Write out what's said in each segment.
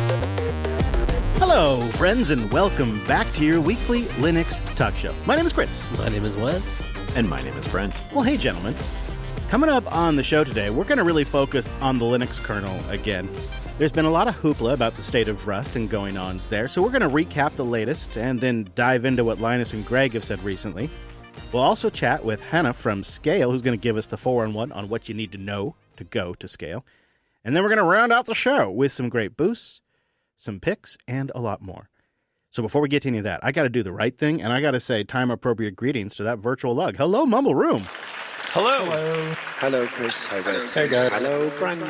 Hello, friends, and welcome back to your weekly Linux talk show. My name is Chris. My name is Wes. And my name is Brent. Well, hey, gentlemen. Coming up on the show today, we're going to really focus on the Linux kernel again. There's been a lot of hoopla about the state of Rust and going-ons there, so we're going to recap the latest and then dive into what Linus and Greg have said recently. We'll also chat with Hannah from Scale, who's going to give us the 411 on what you need to know to go to Scale. And then we're going to round out the show with some great boosts, some picks, and a lot more. So before we get to any of that, I got to do the right thing, and I got to say time-appropriate greetings to that virtual lug. Hello, Mumble Room. Hello. Hello, Chris. Hi, guys. Hey, guys. Hello, Brent.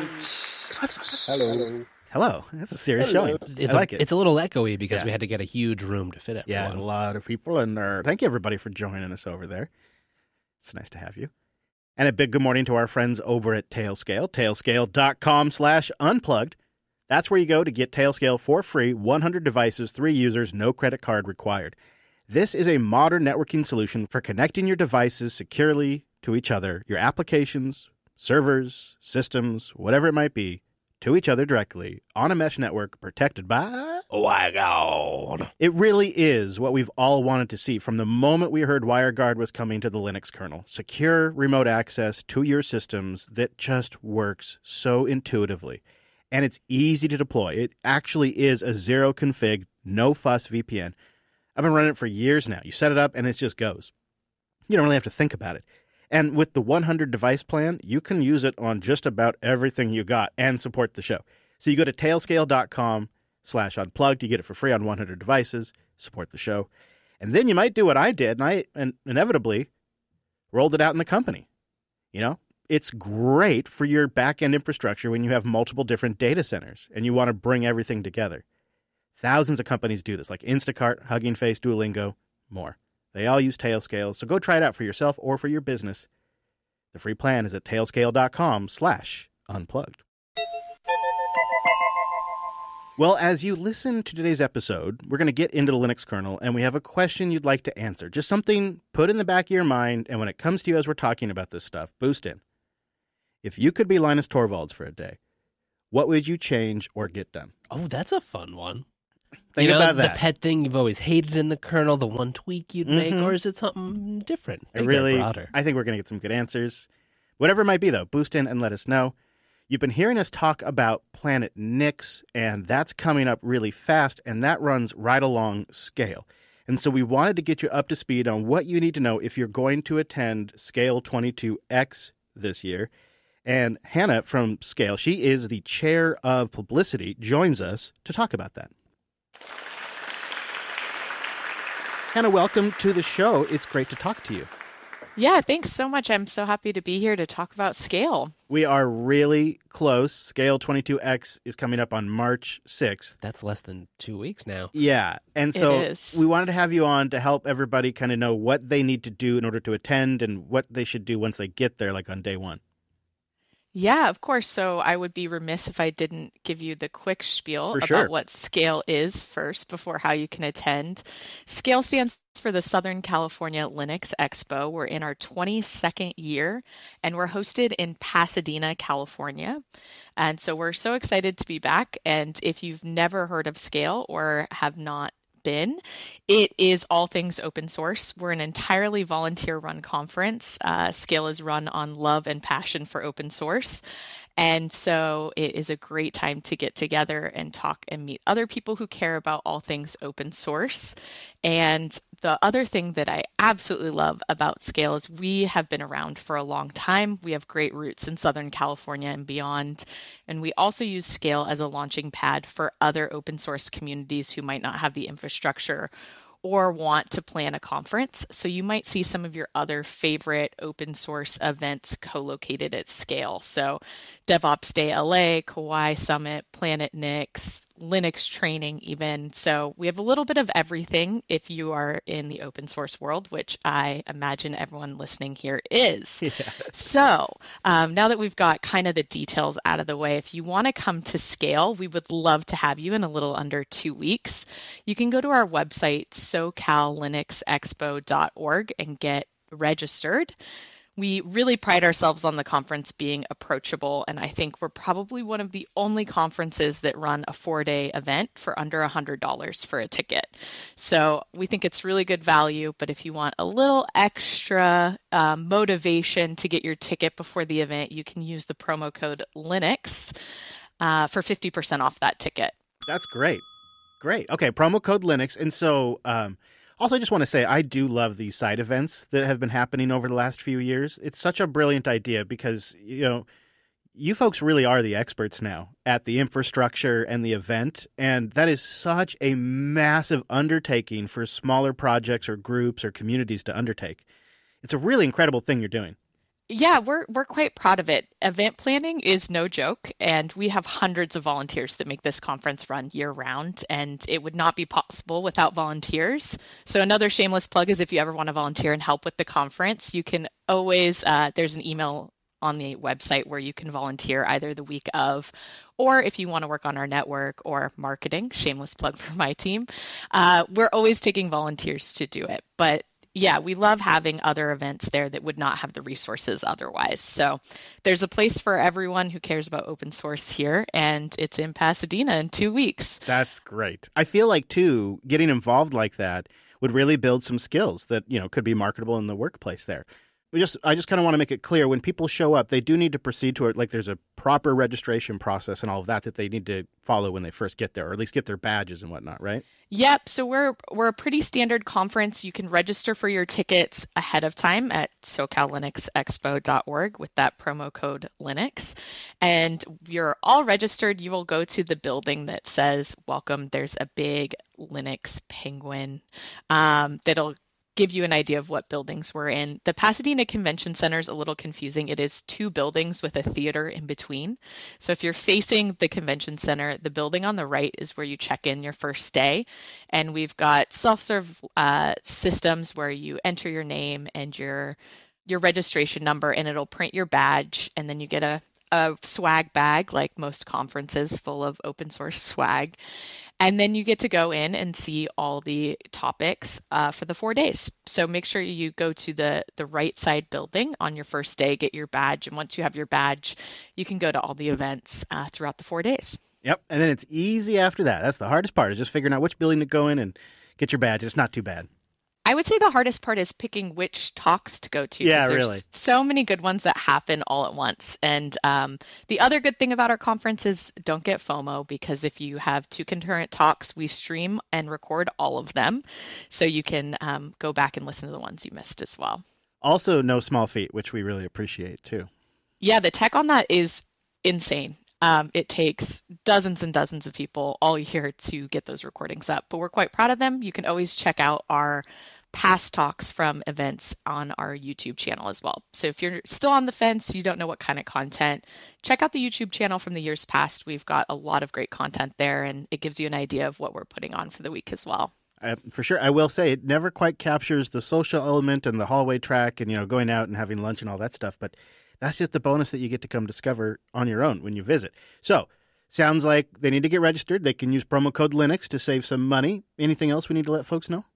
Hello. Hello. That's a serious showing. I like it. It's a little echoey because we had to get a huge room to fit everyone. Yeah, there's a lot of people in there. Thank you, everybody, for joining us over there. It's nice to have you. And a big good morning to our friends over at Tailscale, tailscale.com/unplugged. That's where you go to get Tailscale for free, 100 devices, 3 users, no credit card required. This is a modern networking solution for connecting your devices securely to each other, your applications, servers, systems, whatever it might be, to each other directly on a mesh network protected by WireGuard. It really is what we've all wanted to see from the moment we heard WireGuard was coming to the Linux kernel. Secure remote access to your systems that just works so intuitively. And it's easy to deploy. It actually is a zero config, no fuss VPN. I've been running it for years now. You set it up and it just goes. You don't really have to think about it. And with the 100 device plan, you can use it on just about everything you got and support the show. So you go to tailscale.com/unplugged. You get it for free on 100 devices, support the show. And then you might do what I did, and I inevitably rolled it out in the company. You know, it's great for your back-end infrastructure when you have multiple different data centers and you want to bring everything together. Thousands of companies do this, like Instacart, Hugging Face, Duolingo, more. They all use Tailscale, so go try it out for yourself or for your business. The free plan is at tailscale.com/unplugged. Well, as you listen to today's episode, we're going to get into the Linux kernel, and we have a question you'd like to answer. Just something put in the back of your mind, and when it comes to you as we're talking about this stuff, boost in. If you could be Linus Torvalds for a day, what would you change or get done? Oh, that's a fun one. Think about that. The pet thing you've always hated in the kernel, the one tweak you'd make, or is it something different? Bigger, broader? I think we're going to get some good answers. Whatever it might be, though, boost in and let us know. You've been hearing us talk about Planet Nix, and that's coming up really fast, and that runs right along Scale. And so we wanted to get you up to speed on what you need to know if you're going to attend Scale 22X this year. And Hannah from Scale, she is the chair of publicity, joins us to talk about that. Hannah, welcome to the show. It's great to talk to you. Yeah, thanks so much. I'm so happy to be here to talk about Scale. We are really close. Scale 22X is coming up on March 6th. That's less than 2 weeks now. Yeah, and so we wanted to have you on to help everybody kind of know what they need to do in order to attend and what they should do once they get there, like on day one. Yeah, of course. So I would be remiss if I didn't give you the quick spiel about what Scale is first before how you can attend. Scale stands for the Southern California Linux Expo. We're in our 22nd year and we're hosted in Pasadena, California. And so we're so excited to be back. And if you've never heard of Scale or have not been, it is all things open source. We're an entirely volunteer-run conference. Scale is run on love and passion for open source. And so it is a great time to get together and talk and meet other people who care about all things open source. And the other thing that I absolutely love about Scale is we have been around for a long time. We have great roots in Southern California and beyond. And we also use Scale as a launching pad for other open source communities who might not have the infrastructure or want to plan a conference. So you might see some of your other favorite open source events co-located at Scale. So DevOps Day LA, Kauai Summit, Planet Nix, Linux training even. So we have a little bit of everything if you are in the open source world, which I imagine everyone listening here is. Yeah. So now that we've got kind of the details out of the way, if you want to come to Scale, we would love to have you in a little under 2 weeks. You can go to our website, socallinuxexpo.org, and get registered. We really pride ourselves on the conference being approachable, and I think we're probably one of the only conferences that run a 4-day event for under $100 for a ticket. So we think it's really good value, but if you want a little extra motivation to get your ticket before the event, you can use the promo code Linux for 50% off that ticket. That's great. Great. Okay, promo code Linux. And so also, I just want to say I do love these side events that have been happening over the last few years. It's such a brilliant idea because, you folks really are the experts now at the infrastructure and the event. And that is such a massive undertaking for smaller projects or groups or communities to undertake. It's a really incredible thing you're doing. Yeah, we're quite proud of it. Event planning is no joke, and we have hundreds of volunteers that make this conference run year-round, and it would not be possible without volunteers. So another shameless plug is if you ever want to volunteer and help with the conference, you can always, there's an email on the website where you can volunteer either the week of, or if you want to work on our network or marketing, shameless plug for my team, we're always taking volunteers to do it. But yeah, we love having other events there that would not have the resources otherwise. So there's a place for everyone who cares about open source here, and it's in Pasadena in 2 weeks. That's great. I feel like, too, getting involved like that would really build some skills that, could be marketable in the workplace there. I just kind of want to make it clear when people show up, they do need to proceed to it. Like there's a proper registration process and all of that they need to follow when they first get there, or at least get their badges and whatnot, right? Yep. So we're a pretty standard conference. You can register for your tickets ahead of time at SoCalLinuxExpo.org with that promo code Linux. And you're all registered. You will go to the building that says welcome. There's a big Linux penguin that'll give you an idea of what buildings we're in. The Pasadena Convention Center is a little confusing. It is 2 buildings with a theater in between. So if you're facing the convention center, the building on the right is where you check in your first day. And we've got self-serve systems where you enter your name and your registration number, and it'll print your badge, and then you get a swag bag, like most conferences, full of open source swag. And then you get to go in and see all the topics for the 4 days. So make sure you go to the right side building on your first day, get your badge. And once you have your badge, you can go to all the events throughout the 4 days. Yep. And then it's easy after that. That's the hardest part, is just figuring out which building to go in and get your badge. It's not too bad. I would say the hardest part is picking which talks to go to. Yeah, there's really. So many good ones that happen all at once. And the other good thing about our conference is don't get FOMO, because if you have 2 concurrent talks, we stream and record all of them. So you can go back and listen to the ones you missed as well. Also, no small feat, which we really appreciate too. Yeah, the tech on that is insane. It takes dozens and dozens of people all year to get those recordings up, but we're quite proud of them. You can always check out our past talks from events on our YouTube channel as well. So if you're still on the fence, you don't know what kind of content, check out the YouTube channel from the years past. We've got a lot of great content there, and it gives you an idea of what we're putting on for the week as well. For sure. I will say it never quite captures the social element and the hallway track and, going out and having lunch and all that stuff. But that's just the bonus that you get to come discover on your own when you visit. So sounds like they need to get registered. They can use promo code Linux to save some money. Anything else we need to let folks know?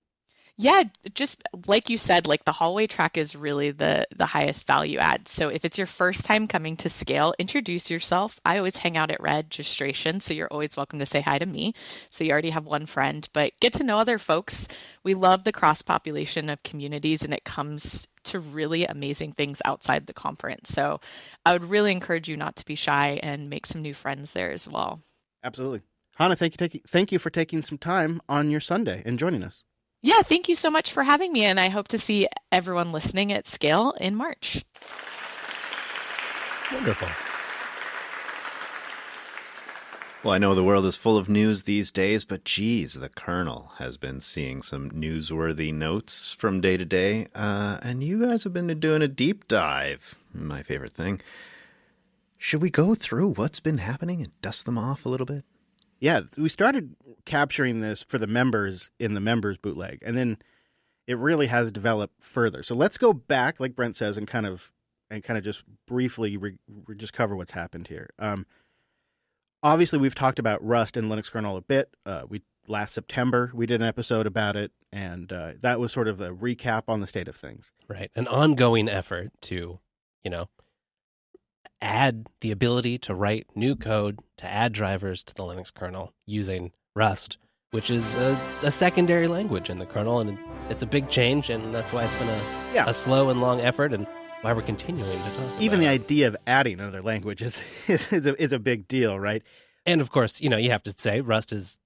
Yeah, just like you said, like the hallway track is really the highest value add. So if it's your first time coming to Scale, introduce yourself. I always hang out at registration, so you're always welcome to say hi to me. So you already have one friend, but get to know other folks. We love the cross-population of communities, and it comes to really amazing things outside the conference. So I would really encourage you not to be shy and make some new friends there as well. Absolutely. Hannah, thank you for taking some time on your Sunday and joining us. Yeah, thank you so much for having me, and I hope to see everyone listening at Scale in March. Wonderful. Well, I know the world is full of news these days, but geez, the Colonel has been seeing some newsworthy notes from day to day, and you guys have been doing a deep dive, my favorite thing. Should we go through what's been happening and dust them off a little bit? Yeah, we started capturing this for the members in the members bootleg, and then it really has developed further. So let's go back, like Brent says, and kind of just briefly just cover what's happened here. Obviously, we've talked about Rust and Linux kernel a bit. We last September, we did an episode about it, and that was sort of a recap on the state of things. Right. An ongoing effort to, add the ability to write new code, to add drivers to the Linux kernel using Rust, which is a secondary language in the kernel, and it's a big change, and that's why it's been a slow and long effort, and why we're continuing to talk about Even the idea of adding another language is a big deal, right? And of course, you have to say Rust is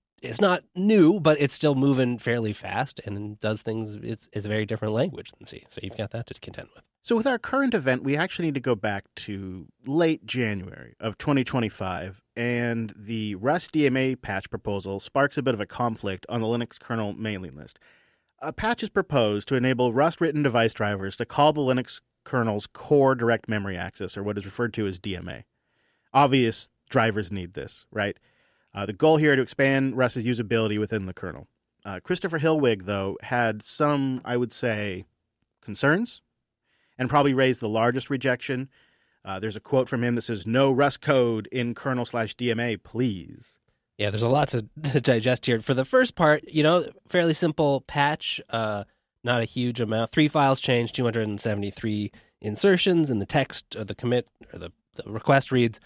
not new, but it's still moving fairly fast and does things. It's a very different language than C, so you've got that to contend with. So with our current event, we actually need to go back to late January of 2025, and the Rust DMA patch proposal sparks a bit of a conflict on the Linux kernel mailing list. A patch is proposed to enable Rust-written device drivers to call the Linux kernel's core direct memory access, or what is referred to as DMA. Obvious drivers need this, right? The goal here to expand Rust's usability within the kernel. Christopher Hillwig, though, had some, I would say, concerns, and probably raised the largest rejection. There's a quote from him that says, "No Rust code in kernel/DMA, please." Yeah, there's a lot to digest here. For the first part, fairly simple patch, not a huge amount. 3 files changed, 273 insertions, and the text or the commit or the request reads,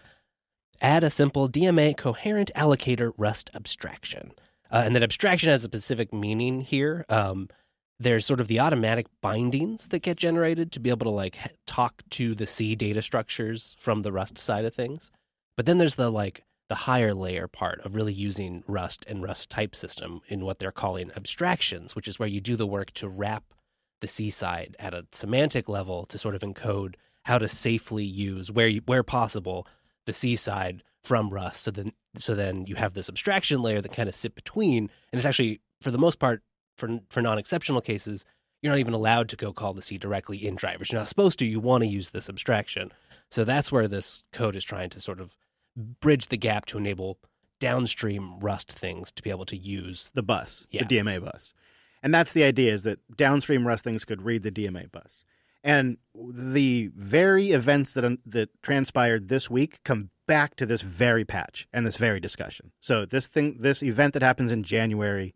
add a simple DMA coherent allocator Rust abstraction. And that abstraction has a specific meaning here. There's sort of the automatic bindings that get generated to be able to talk to the C data structures from the Rust side of things. But then there's the higher layer part of really using Rust and Rust type system in what they're calling abstractions, which is where you do the work to wrap the C side at a semantic level to sort of encode how to safely use, where possible, the C side from Rust. So then you have this abstraction layer that kind of sit between, and it's actually, for the most part, for non-exceptional cases, you're not even allowed to go call the C directly in drivers. You're not supposed to. You want to use this abstraction. So that's where this code is trying to sort of bridge the gap to enable downstream Rust things to be able to use the bus, the DMA bus. And that's the idea, is that downstream Rust things could read the DMA bus. And the very events that transpired this week come back to this very patch and this very discussion. So this event that happens in January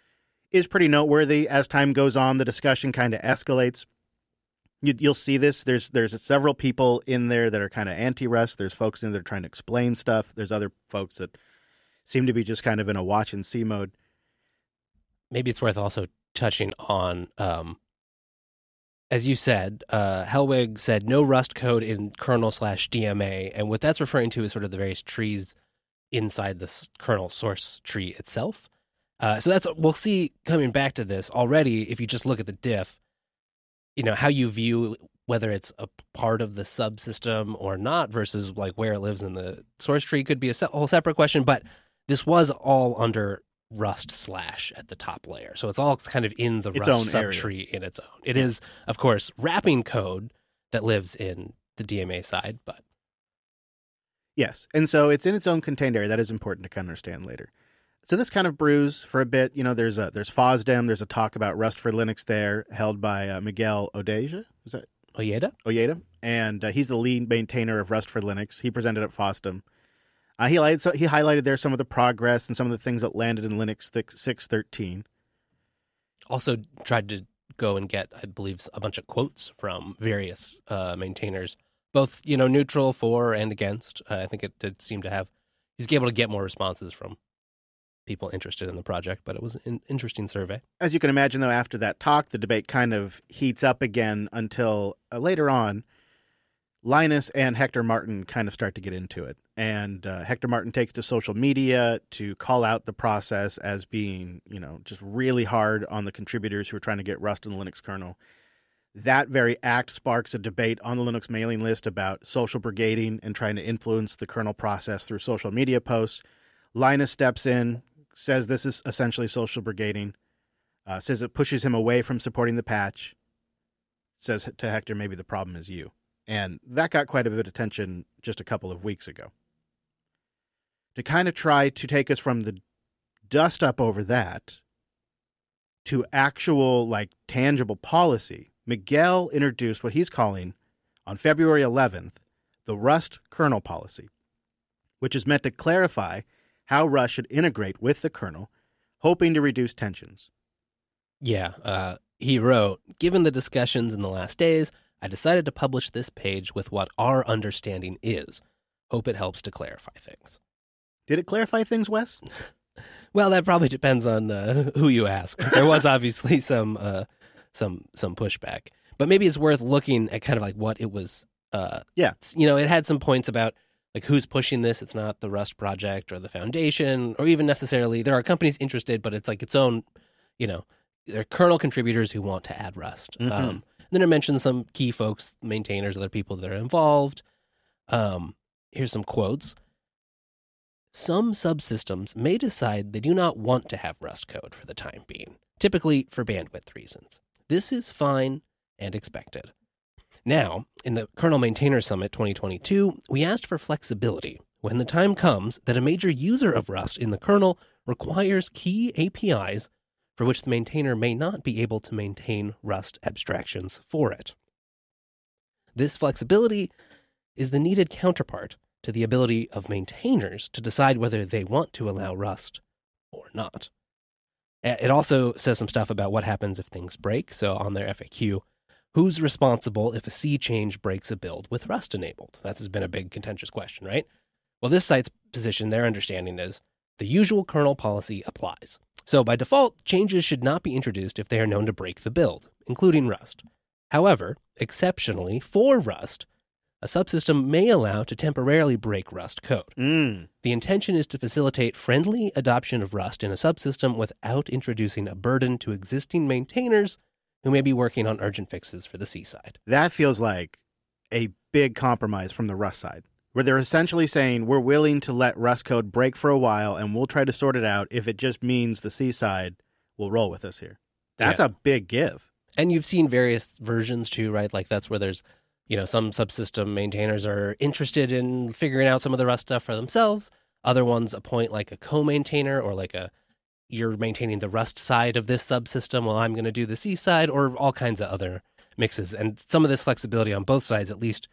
is pretty noteworthy. As time goes on, the discussion kind of escalates. You'll see this. There's several people in there that are kind of anti-Rust. There's folks in there trying to explain stuff. There's other folks that seem to be just kind of in a watch and see mode. Maybe it's worth also touching on, as you said, Hellwig said no Rust code in kernel/DMA, and what that's referring to is sort of the various trees inside the kernel source tree itself. So we'll see coming back to this already. If you just look at the diff, how you view whether it's a part of the subsystem or not versus where it lives in the source tree could be a whole separate question. But this was all under Rust / at the top layer. So it's all kind of in the Rust subtree in its own. It is, of course, wrapping code that lives in the DMA side, but. Yes. And so it's in its own contained area. That is important to kind of understand later. So this kind of brews for a bit. There's FOSDEM. There's a talk about Rust for Linux there, held by Miguel Ojeda. Is that Ojeda? And he's the lead maintainer of Rust for Linux. He presented at FOSDEM. He highlighted there some of the progress and some of the things that landed in Linux 6.13. Also tried to go and get, I believe, a bunch of quotes from various maintainers, both neutral, for and against. I think it did seem to have. He's able to get more responses from people interested in the project, but it was an interesting survey. As you can imagine, though, after that talk, the debate kind of heats up again until later on, Linus and Hector Martin kind of start to get into it. And Hector Martin takes to social media to call out the process as being, just really hard on the contributors who are trying to get Rust in the Linux kernel. That very act sparks a debate on the Linux mailing list about social brigading and trying to influence the kernel process through social media posts. Linus steps in, says this is essentially social brigading, says it pushes him away from supporting the patch, says to Hector, maybe the problem is you. And that got quite a bit of attention just a couple of weeks ago. To kind of try to take us from the dust up over that to actual, tangible policy, Miguel introduced what he's calling, on February 11th, the Rust kernel policy, which is meant to clarify how Rust should integrate with the kernel hoping to reduce tensions. Yeah, he wrote, given the discussions in the last days, I decided to publish this page with what our understanding is. Hope it helps to clarify things. Did it clarify things, Wes? Well, that probably depends on who you ask. There was obviously some pushback, but maybe it's worth looking at kind of like what it was. It had some points about like who's pushing this. It's not the Rust project or the foundation, or even necessarily there are companies interested, but it's like its own. There are kernel contributors who want to add Rust. Mm-hmm. Then it mentions some key folks, maintainers, other people that are involved. Here's some quotes. Some subsystems may decide they do not want to have Rust code for the time being, typically for bandwidth reasons. This is fine and expected. Now, in the Kernel Maintainer Summit 2022, we asked for flexibility when the time comes that a major user of Rust in the kernel requires key APIs for which the maintainer may not be able to maintain Rust abstractions for it. This flexibility is the needed counterpart to the ability of maintainers to decide whether they want to allow Rust or not. It also says some stuff about what happens if things break. So on their FAQ, who's responsible if a C change breaks a build with Rust enabled? That's been a big contentious question, right? Well, this site's position, their understanding is the usual kernel policy applies. So by default, changes should not be introduced if they are known to break the build, including Rust. However, exceptionally for Rust, a subsystem may allow to temporarily break Rust code. The intention is to facilitate friendly adoption of Rust in a subsystem without introducing a burden to existing maintainers who may be working on urgent fixes for the C side. That feels like a big compromise from the Rust side, where they're essentially saying we're willing to let Rust code break for a while and we'll try to sort it out. If it just means the C side will roll with us here. That's a big give. And you've seen various versions too, right? Like that's where there's, some subsystem maintainers are interested in figuring out some of the Rust stuff for themselves. Other ones appoint like a co-maintainer or like you're maintaining the Rust side of this subsystem while I'm going to do the C side, or all kinds of other mixes. And some of this flexibility on both sides, at least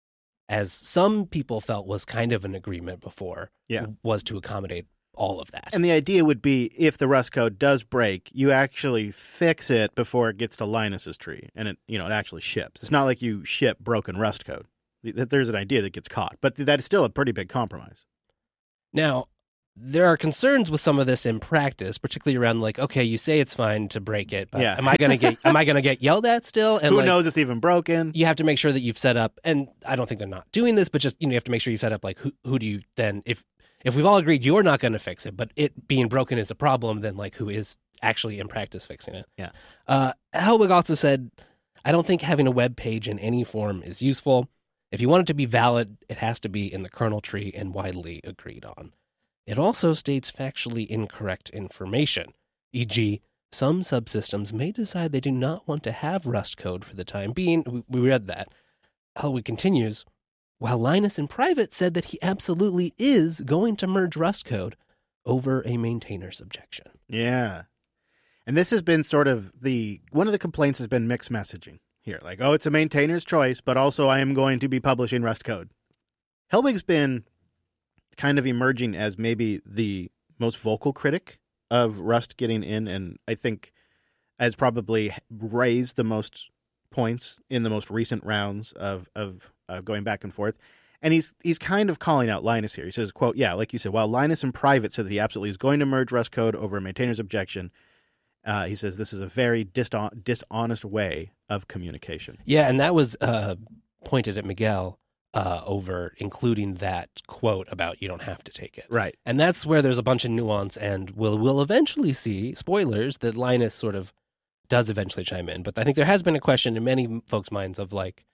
as some people felt was kind of an agreement before, was to accommodate all of that. And the idea would be if the Rust code does break, you actually fix it before it gets to Linus's tree and it actually ships. It's not like you ship broken Rust code. There's an idea that gets caught, but that is still a pretty big compromise. Now, there are concerns with some of this in practice, particularly around like, okay, you say it's fine to break it, but am I going to get yelled at still? And who knows it's even broken? You have to make sure that you've set up, and I don't think they're not doing this, but just you have to make sure you've set up like who do you then if we've all agreed you're not going to fix it, but it being broken is a problem, then like who is actually in practice fixing it? Yeah. Helwig also said, I don't think having a web page in any form is useful. If you want it to be valid, it has to be in the kernel tree and widely agreed on. It also states factually incorrect information, e.g., some subsystems may decide they do not want to have Rust code for the time being. We read that. Helwig continues, while Linus in private said that he absolutely is going to merge Rust code over a maintainer's objection. Yeah. And this has been sort of one of the complaints has been mixed messaging here. Like, oh, it's a maintainer's choice, but also I am going to be publishing Rust code. Helwig's been kind of emerging as maybe the most vocal critic of Rust getting in, and I think has probably raised the most points in the most recent rounds of going back and forth. And he's kind of calling out Linus here. He says, quote, yeah, like you said, while Linus in private said that he absolutely is going to merge Rust code over a maintainer's objection, he says this is a very dishonest way of communication. Yeah, and that was pointed at Miguel over including that quote about you don't have to take it. Right. And that's where there's a bunch of nuance, and we'll eventually see, spoilers, that Linus sort of does eventually chime in. But I think there has been a question in many folks' minds of like,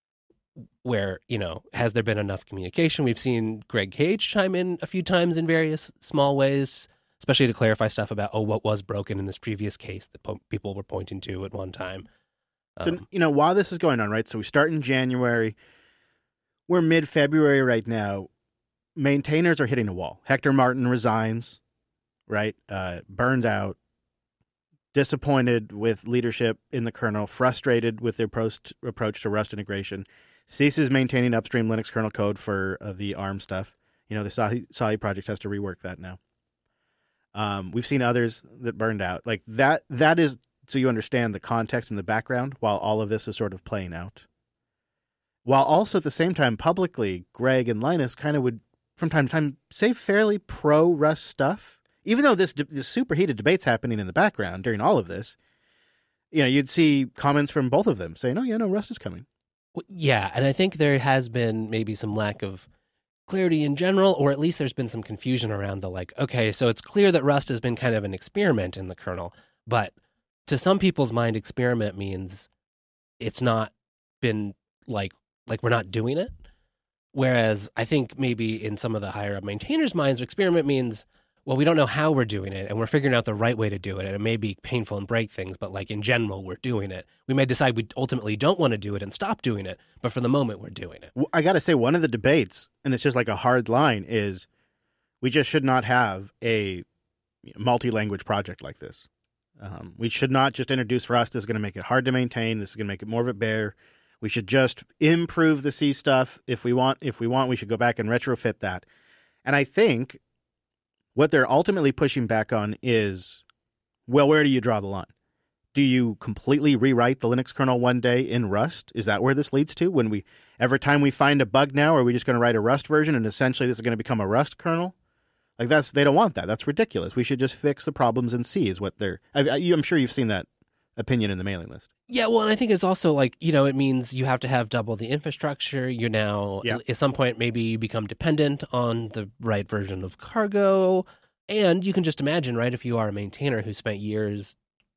where, has there been enough communication? We've seen Greg Cage chime in a few times in various small ways, especially to clarify stuff about, what was broken in this previous case that people were pointing to at one time. So, while this is going on, right? So we start in January. We're mid-February right now. Maintainers are hitting a wall. Hector Martin resigns, right? Burned out, disappointed with leadership in the kernel, frustrated with their approach to Rust integration, ceases maintaining upstream Linux kernel code for the ARM stuff. The Sahi project has to rework that now. We've seen others that burned out. Like that is so you understand the context and the background while all of this is sort of playing out. While also at the same time, publicly, Greg and Linus kind of would, from time to time, say fairly pro-Rust stuff. Even though this superheated debate's happening in the background during all of this, you'd see comments from both of them saying, oh, yeah, no, Rust is coming. Yeah, and I think there has been maybe some lack of clarity in general, or at least there's been some confusion around the okay, so it's clear that Rust has been kind of an experiment in the kernel, but to some people's mind, experiment means it's not been like we're not doing it. Whereas I think maybe in some of the higher up maintainers' minds, experiment means, well, we don't know how we're doing it, and we're figuring out the right way to do it, and it may be painful and break things, but in general, we're doing it. We may decide we ultimately don't want to do it and stop doing it, but for the moment, we're doing it. I got to say, one of the debates, and it's just like a hard line, is we just should not have a multi-language project like this. We should not just introduce Rust. This is going to make it hard to maintain. This is going to make it more of a bear. We should just improve the C stuff. If we want, we should go back and retrofit that. And I think what they're ultimately pushing back on is, well, where do you draw the line? Do you completely rewrite the Linux kernel one day in Rust? Is that where this leads to? Every time we find a bug now, are we just going to write a Rust version and essentially this is going to become a Rust kernel? They don't want that. That's ridiculous. We should just fix the problems in C is what I'm sure you've seen that opinion in the mailing list. Yeah, well, and I think it's also it means you have to have double the infrastructure. You're now, at some point, maybe you become dependent on the right version of Cargo. And you can just imagine, right, if you are a maintainer who spent years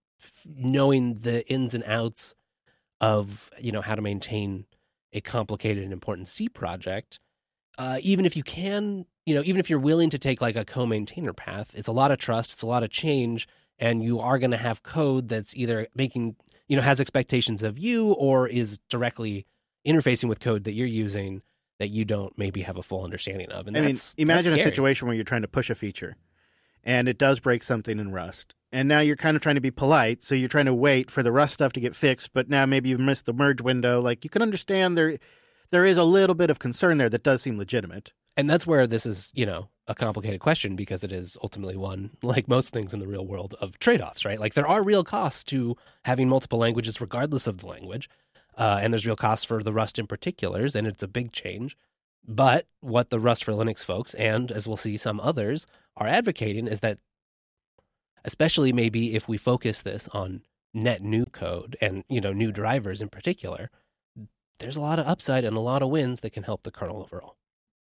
knowing the ins and outs of, how to maintain a complicated and important C project, even if you can, even if you're willing to take a co-maintainer path, it's a lot of trust, it's a lot of change, and you are going to have code that's either making, has expectations of you or is directly interfacing with code that you're using that you don't maybe have a full understanding of. And imagine a situation where you're trying to push a feature and it does break something in Rust. And now you're kind of trying to be polite, so you're trying to wait for the Rust stuff to get fixed, but now maybe you've missed the merge window. You can understand there is a little bit of concern there that does seem legitimate. And that's where this is, a complicated question because it is ultimately one, like most things in the real world, of trade-offs, right? There are real costs to having multiple languages regardless of the language, and there's real costs for the Rust in particulars, and it's a big change. But what the Rust for Linux folks, and as we'll see some others, are advocating is that, especially maybe if we focus this on net new code and, new drivers in particular, there's a lot of upside and a lot of wins that can help the kernel overall.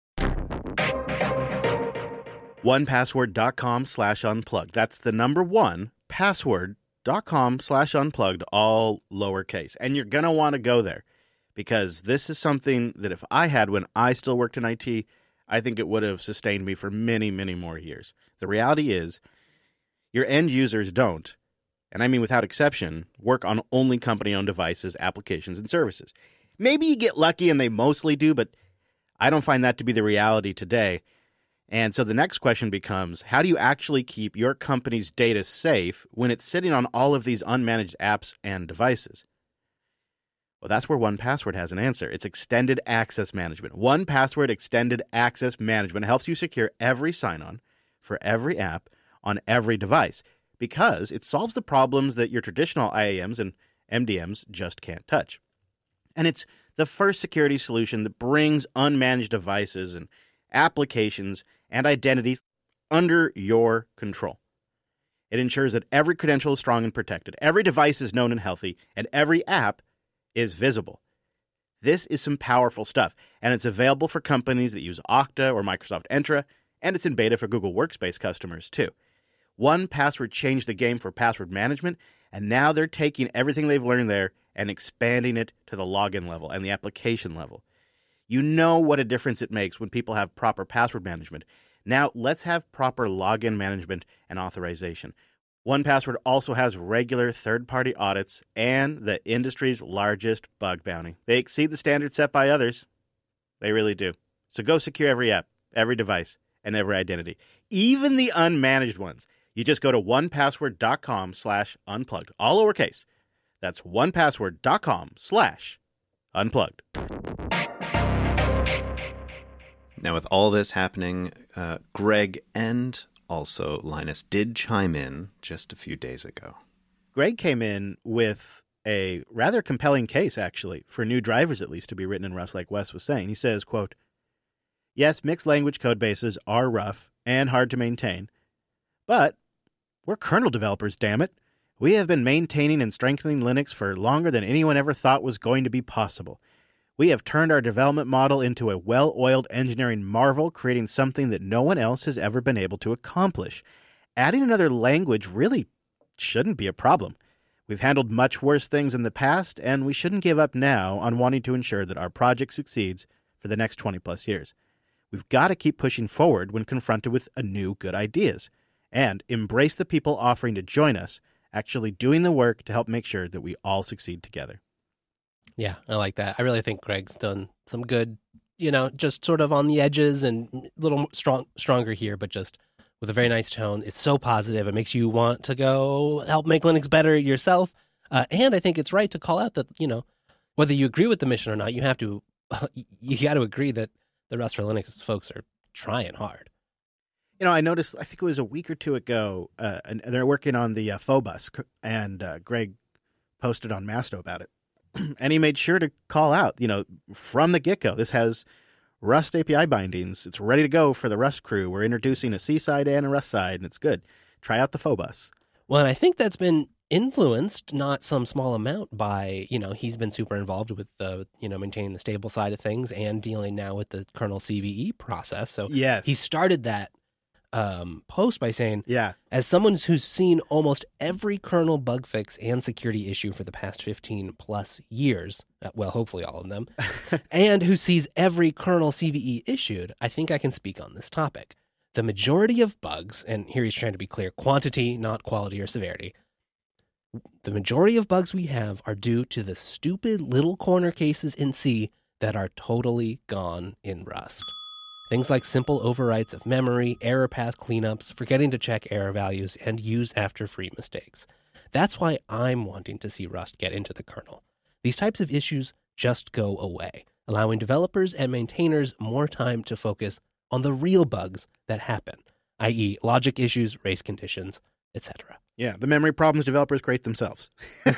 1password.com/unplugged. That's the number 1, password.com/unplugged, all lowercase. And you're going to want to go there because this is something that if I had when I still worked in IT, I think it would have sustained me for many, many more years. The reality is your end users don't, and I mean without exception, work on only company-owned devices, applications, and services. Maybe you get lucky and they mostly do, but I don't find that to be the reality today. And so the next question becomes, how do you actually keep your company's data safe when it's sitting on all of these unmanaged apps and devices? Well, that's where 1Password has an answer. It's Extended Access Management. 1Password Extended Access Management helps you secure every sign-on for every app on every device because it solves the problems that your traditional IAMs and MDMs just can't touch. And it's the first security solution that brings unmanaged devices and applications and identities under your control. It ensures that every credential is strong and protected, every device is known and healthy, and every app is visible. This is some powerful stuff, and it's available for companies that use Okta or Microsoft Entra, and it's in beta for Google Workspace customers too. 1Password changed the game for password management, and now they're taking everything they've learned there and expanding it to the login level and the application level. You know what a difference it makes when people have proper password management. Now let's have proper login management and authorization. 1Password also has regular third-party audits and the industry's largest bug bounty. They exceed the standards set by others. They really do. So go secure every app, every device, and every identity, even the unmanaged ones. You just go to 1password.com/unplugged, all lowercase. That's 1password.com/unplugged. Now, with all this happening, Greg and also, Linus did chime in just a few days ago. Greg came in with a rather compelling case, actually, for new drivers at least to be written in Rust, like Wes was saying. He says, quote, "Yes, mixed language code bases are rough and hard to maintain, but we're kernel developers, damn it. We have been maintaining and strengthening Linux for longer than anyone ever thought was going to be possible. We have turned our development model into a well-oiled engineering marvel, creating something that no one else has ever been able to accomplish. Adding another language really shouldn't be a problem. We've handled much worse things in the past, and we shouldn't give up now on wanting to ensure that our project succeeds for the next 20-plus years. We've got to keep pushing forward when confronted with new good ideas, and embrace the people offering to join us, actually doing the work to help make sure that we all succeed together." Yeah, I like that. I really think Greg's done some good, just sort of on the edges and a little stronger here, but just with a very nice tone. It's so positive. It makes you want to go help make Linux better yourself. And I think it's right to call out that, whether you agree with the mission or not, you got to agree that the Rust for Linux folks are trying hard. I noticed, I think it was a week or two ago, and they're working on the Phobos, and Greg posted on Masto about it. And he made sure to call out, from the get-go, this has Rust API bindings. It's ready to go for the Rust crew. We're introducing a C side and a Rust side, and it's good. Try out the Phobos. Well, and I think that's been influenced, not some small amount, by, he's been super involved with, maintaining the stable side of things and dealing now with the kernel CVE process. So yes, he started that post by saying, yeah, as someone who's seen almost every kernel bug fix and security issue for the past 15 plus years, well, hopefully all of them, and who sees every kernel CVE issued, I think I can speak on this topic. The majority of bugs, and here he's trying to be clear, quantity, not quality or severity, the majority of bugs we have are due to the stupid little corner cases in C that are totally gone in Rust. Things like simple overwrites of memory, error path cleanups, forgetting to check error values, and use after free mistakes. That's why I'm wanting to see Rust get into the kernel. These types of issues just go away, allowing developers and maintainers more time to focus on the real bugs that happen, i.e. logic issues, race conditions, etc. Yeah, the memory problems developers create themselves.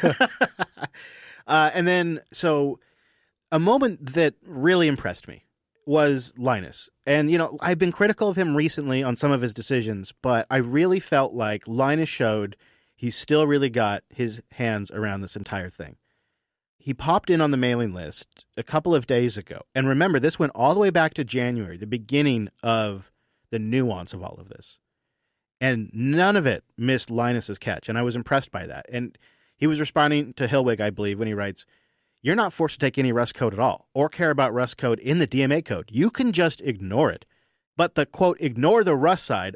And then, so a moment that really impressed me was Linus. And, I've been critical of him recently on some of his decisions, but I really felt like Linus showed he's still really got his hands around this entire thing. He popped in on the mailing list a couple of days ago. And remember, this went all the way back to January, the beginning of the nuance of all of this. And none of it missed Linus's catch, and I was impressed by that. And he was responding to Hilwig, I believe, when he writes, "You're not forced to take any Rust code at all or care about Rust code in the DMA code. You can just ignore it. But the, quote, ignore the Rust side,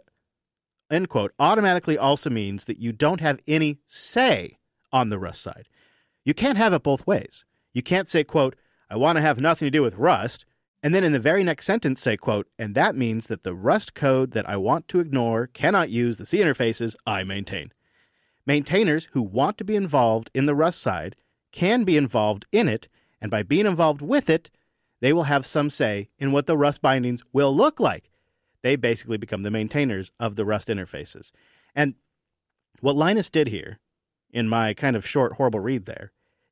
end quote, automatically also means that you don't have any say on the Rust side. You can't have it both ways. You can't say, quote, I want to have nothing to do with Rust, and then in the very next sentence say, quote, and that means that the Rust code that I want to ignore cannot use the C interfaces I maintain. Maintainers who want to be involved in the Rust side can be involved in it, and by being involved with it, they will have some say in what the Rust bindings will look like. They basically become the maintainers of the Rust interfaces. And what Linus did here, in my kind of short, horrible read there,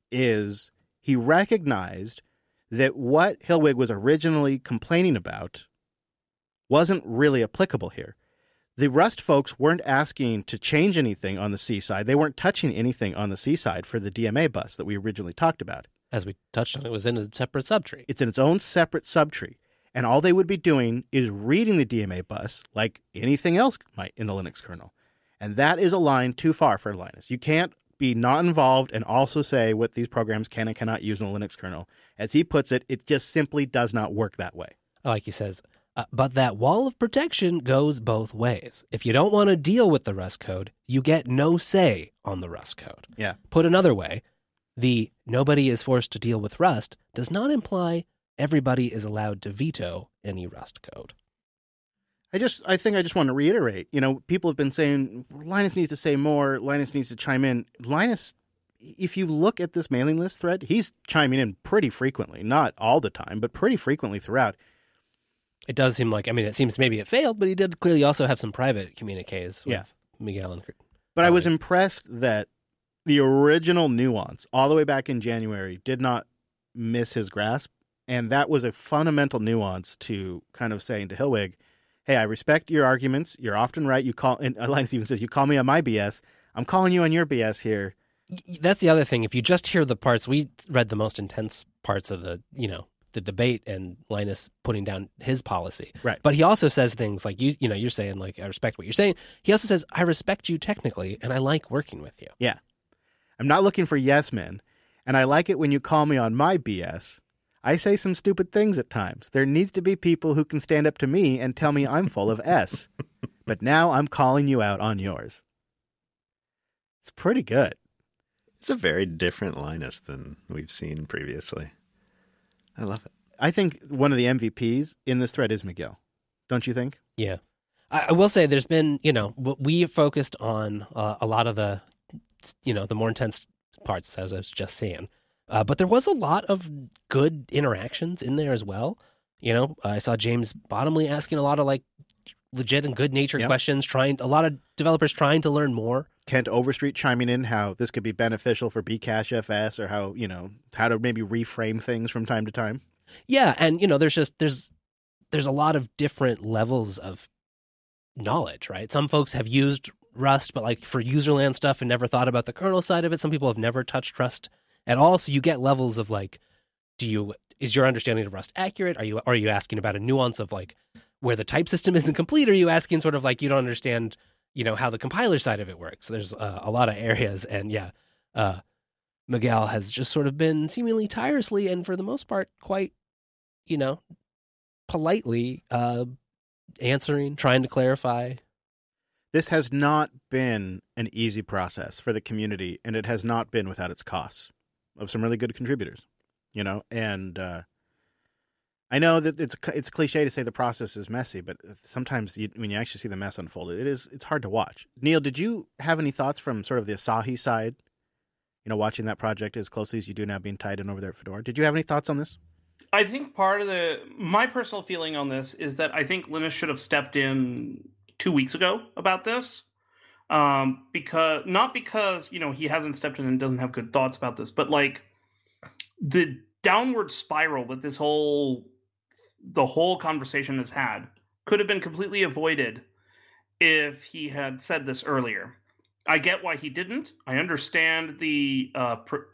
is he recognized that what Hilwig was originally complaining about wasn't really applicable here. The Rust folks weren't asking to change anything on the C side. They weren't touching anything on the C side for the DMA bus that we originally talked about. As we touched on, it was in a separate subtree. It's in its own separate subtree. And all they would be doing is reading the DMA bus like anything else might in the Linux kernel. And that is a line too far for Linus. You can't be not involved and also say what these programs can and cannot use in the Linux kernel. As he puts it, it just simply does not work that way. Like he says, but that wall of protection goes both ways. If you don't want to deal with the Rust code, you get no say on the Rust code. Yeah. Put another way, the nobody is forced to deal with Rust does not imply everybody is allowed to veto any Rust code. I think I just want to reiterate, people have been saying Linus needs to say more, Linus needs to chime in. Linus, if you look at this mailing list thread, he's chiming in pretty frequently, not all the time, but pretty frequently throughout. It does seem like, I mean, it seems maybe it failed, but he did clearly also have some private communiques with Miguel and But I was impressed that the original nuance, all the way back in January, did not miss his grasp. And that was a fundamental nuance to kind of saying to Hillwig, hey, I respect your arguments. You're often right. And Linus even says, you call me on my BS. I'm calling you on your BS here. That's the other thing. If you just hear the parts, we read the most intense parts of the debate and Linus putting down his policy. Right. But he also says things like, you're saying, like, I respect what you're saying. He also says, I respect you technically, and I like working with you. Yeah. I'm not looking for yes men, and I like it when you call me on my BS. I say some stupid things at times. There needs to be people who can stand up to me and tell me I'm full of S. But now I'm calling you out on yours. It's pretty good. It's a very different Linus than we've seen previously. I love it. I think one of the MVPs in this thread is Miguel. Don't you think? Yeah. I will say there's been, we focused on a lot of the more intense parts, as I was just saying. But there was a lot of good interactions in there as well. I saw James Bottomley asking a lot of like legit and good-natured questions, a lot of developers trying to learn more. Kent Overstreet chiming in how this could be beneficial for Bcash FS, or how to maybe reframe things from time to time. Yeah, and there's a lot of different levels of knowledge, right? Some folks have used Rust, but like for userland stuff and never thought about the kernel side of it. Some people have never touched Rust at all. So you get levels of like, is your understanding of Rust accurate? Are you asking about a nuance of like where the type system isn't complete? Or are you asking sort of like you don't understand, how the compiler side of it works? There's a lot of areas, and Miguel has just sort of been seemingly tirelessly and for the most part quite, politely answering, trying to clarify. This has not been an easy process for the community, and it has not been without its costs of some really good contributors, and I know that it's cliche to say the process is messy, but sometimes when you actually see the mess unfold, it's hard to watch. Neil, did you have any thoughts from sort of the Asahi side, watching that project as closely as you do now, being tied in over there at Fedora? Did you have any thoughts on this? I think part of my personal feeling on this is that I think Linus should have stepped in 2 weeks ago about this, because he hasn't stepped in and doesn't have good thoughts about this, but like the downward spiral that the whole conversation has had could have been completely avoided if he had said this earlier. I get why he didn't. I understand the